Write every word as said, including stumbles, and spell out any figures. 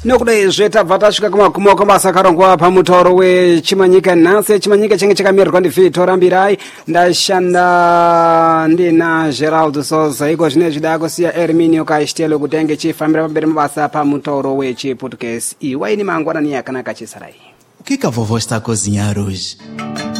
Nokuda zvetabva tasvika kumagumo kwamabasa akarongwa pamutauro wechimanyika nhasi. Chimanyika change chakamirwa ndivhito rambirai ndashanda ndina Gerald Soza. Iko zvine zvida kusiya Erminio Castello kutenge chifambira pamberi mabasa pamutauro wechiPortuguese. Iwaini mangwanani yakanaka chisarai. O que que a vovó está a cozinhar hoje?